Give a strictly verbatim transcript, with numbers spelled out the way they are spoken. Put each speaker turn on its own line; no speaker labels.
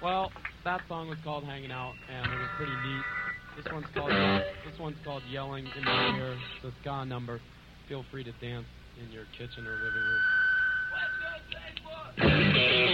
Well, that song was called "Hanging Out," and it was pretty neat. This one's called this one's called "Yelling in My Ear." It's a ska number. Feel free to dance in your kitchen or living room.